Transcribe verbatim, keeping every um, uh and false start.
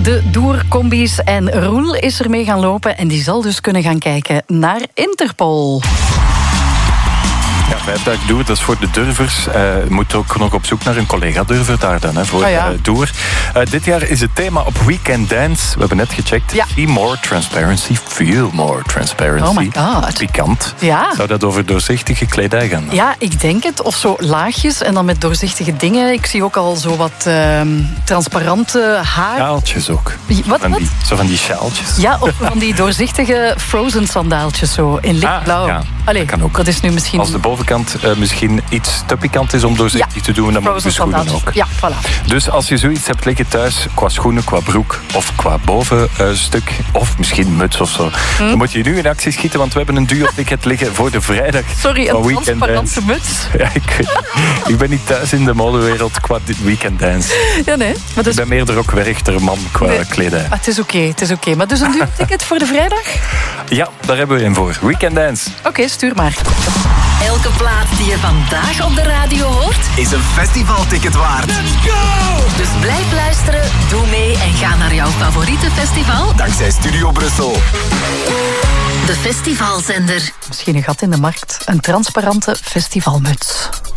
de Doer-combi's. En Roel is ermee gaan lopen en die zal dus kunnen gaan kijken naar Interpol. Ja, vijf dagen Doer, dat is voor de durvers. Uh, moet ook nog op zoek naar een collega-durver daar dan, hè, voor oh ja. uh, Doer. Uh, dit jaar is het thema op Weekend Dance. We hebben net gecheckt. Ja. See more transparency, feel more transparency. Oh my god. Pikant. Ja. Zou dat over doorzichtige kledij gaan? Dan? Ja, ik denk het. Of zo laagjes en dan met doorzichtige dingen. Ik zie ook al zo wat uh, transparante haar. Sjaaltjes ook. Wat, van wat? Die, zo van die sjaaltjes. Ja, of van die doorzichtige Frozen sandaaltjes zo, in lichtblauw. Ah, ja. Allee, dat kan ook. Dat is nu misschien... Als de bovenkant uh, misschien iets te pikant is om doorzichtig ja. te doen, dan moet je schoenen ook. Ja, voilà. Dus als je zoiets hebt liggen thuis, qua schoenen, qua broek of qua bovenstuk, uh, of misschien muts of zo, hm? dan moet je nu in actie schieten, want we hebben een duo-ticket liggen voor de vrijdag. Sorry, een transparante muts? Ja, ik, ik ben niet thuis in de modewereld qua Weekend Dance. Ja, nee. Maar dus... Ik ben meer de rockwerchter man qua nee. kledij. Ah, het is oké, okay, het is oké. Okay. Maar dus een duo-ticket voor de vrijdag? Ja, daar hebben we een voor. Weekend Dance. Oké, okay, stuur maar. Elke plaat die je vandaag op de radio hoort, is een festivalticket waard. Let's go! Dus blijf luisteren, doe mee en ga naar jouw favoriete festival. Dankzij Studio Brussel. De festivalzender. Misschien een gat in de markt. Een transparante festivalmuts.